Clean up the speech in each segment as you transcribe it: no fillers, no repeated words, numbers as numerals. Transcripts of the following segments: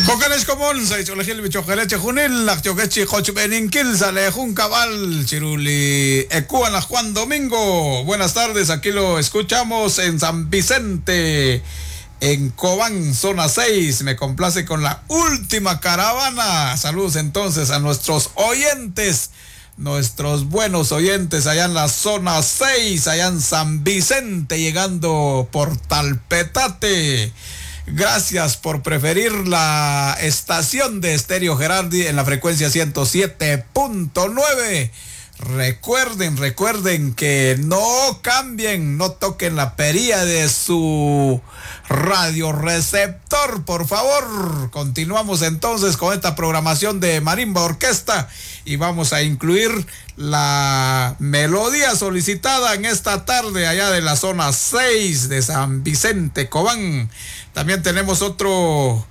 Bocanes común, sa isolagil bichokeleche junil, lactioquechi cochbeninkil, salejun cabal, chiruli, ecuan a Juan Domingo. Buenas tardes, aquí lo escuchamos en San Vicente, en Cobán, zona 6. Me complace con la última caravana. Saludos entonces a nuestros oyentes, nuestros buenos oyentes allá en la zona 6, allá en San Vicente, llegando por Talpetate. Gracias por preferir la estación de Estéreo Gerardi en la frecuencia 107.9. Recuerden que no cambien, no toquen la perilla de su radioreceptor, por favor. Continuamos entonces con esta programación de Marimba Orquesta y vamos a incluir la melodía solicitada en esta tarde allá de la zona 6 de San Vicente, Cobán. También tenemos otro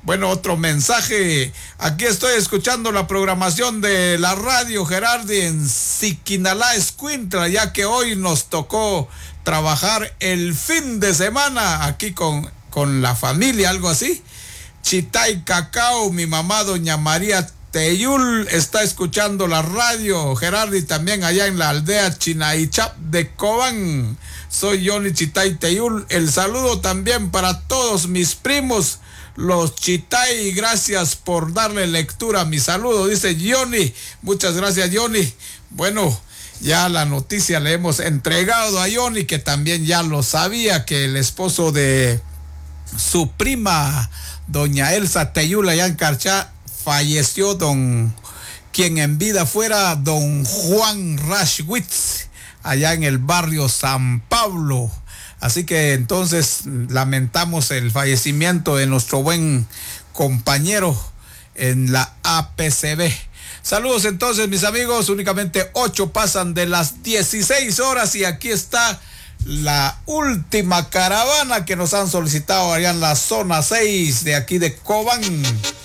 mensaje. Aquí estoy escuchando la programación de la radio Gerardi en Siquinalá, Escuintla, ya que hoy nos tocó trabajar el fin de semana aquí con la familia, algo así. Chitay Cacao, mi mamá doña María Teyul está escuchando la radio Gerardi también allá en la aldea Chinaichap de Cobán. Soy Johnny Chitay Teyul. El saludo también para todos mis primos, los Chitay. Gracias por darle lectura a mi saludo, dice Johnny. Muchas gracias, Johnny. Bueno, ya la noticia le hemos entregado a Johnny, que también ya lo sabía, que el esposo de su prima, doña Elsa Teyul, allá en Carchá, falleció quien en vida fuera don Juan Rashwitz, allá en el barrio San Pablo. Así que entonces lamentamos el fallecimiento de nuestro buen compañero en la APCB. Saludos entonces, mis amigos. Únicamente 8 pasan de las 16 horas y aquí está la última caravana que nos han solicitado allá en la zona 6 de aquí de Cobán.